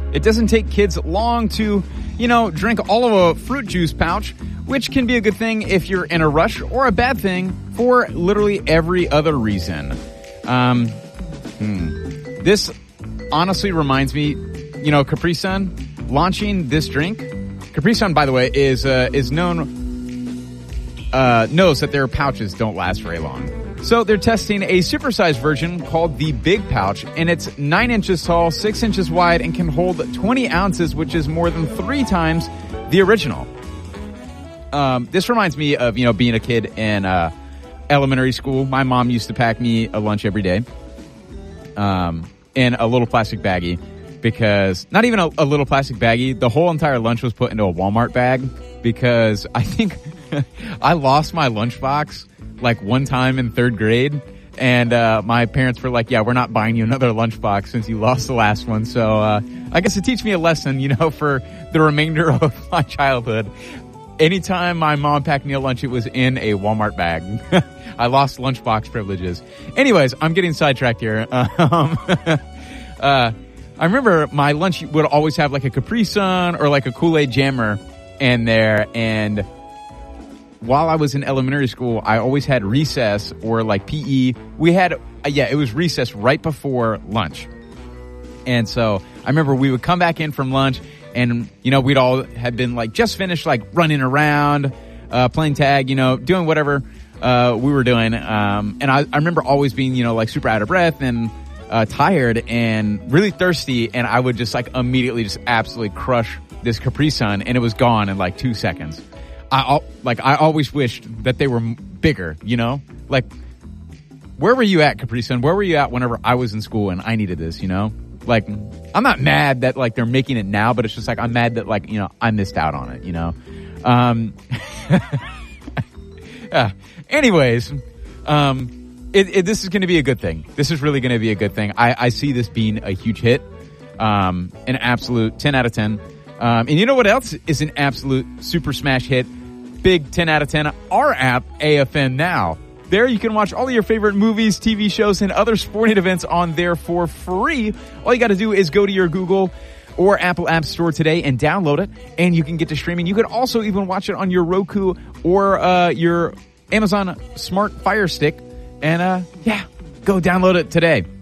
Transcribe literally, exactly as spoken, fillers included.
It doesn't take kids long to, you know, drink all of a fruit juice pouch, which can be a good thing if you're in a rush or a bad thing for literally every other reason. Um, hmm. This honestly reminds me, you know, Capri Sun launching this drink. Capri Sun, by the way, is uh, is known uh, knows that their pouches don't last very long. So they're testing a supersized version called the Big Pouch, and it's nine inches tall, six inches wide, and can hold twenty ounces, which is more than three times the original. Um, this reminds me of, you know, being a kid in uh, elementary school. My mom used to pack me a lunch every day um, in a little plastic baggie, because not even a, a little plastic baggie. The whole entire lunch was put into a Walmart bag, because I think I lost my lunchbox like one time in third grade, and uh my parents were like, yeah, we're not buying you another lunchbox since you lost the last one. So uh I guess it teach me a lesson, you know, for the remainder of my childhood. Anytime my mom packed me a lunch, it was in a Walmart bag. I lost lunchbox privileges. Anyways, I'm getting sidetracked here. Um, uh I remember my lunch would always have like a Capri Sun or like a Kool-Aid Jammer in there, and while I was in elementary school, I always had recess or like P E. We had, uh, yeah, it was recess right before lunch. And so I remember we would come back in from lunch, and, you know, we'd all had been like just finished like running around, uh, playing tag, you know, doing whatever, uh, we were doing. Um, and I, I remember always being, you know, like super out of breath and, uh, tired and really thirsty. And I would just like immediately just absolutely crush this Capri Sun, and it was gone in like two seconds. I like I always wished that they were bigger, you know? Like, where were you at, Capri Sun? Where were you at whenever I was in school and I needed this, you know? Like, I'm not mad that, like, they're making it now, but it's just like I'm mad that, like, you know, I missed out on it, you know? Um, yeah. Anyways, um, it, it, this is going to be a good thing. This is really going to be a good thing. I, I see this being a huge hit, um, an absolute ten out of ten. Um, and you know what else is an absolute super smash hit? Big ten out of ten, our app, A F N Now. There you can watch all of your favorite movies, T V shows, and other sporting events on there for free. All you got to do is go to your Google or Apple App Store today and download it, and you can get to streaming. You can also even watch it on your Roku or uh, your Amazon Smart Fire Stick. And uh, yeah, go download it today.